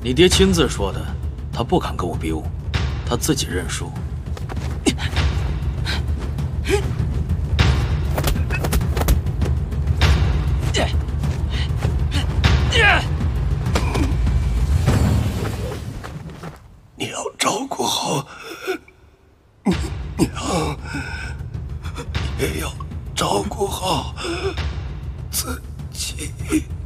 你爹亲自说的，他不敢跟我比武，他自己认输。 你要照顾好娘，也要照顾好自己。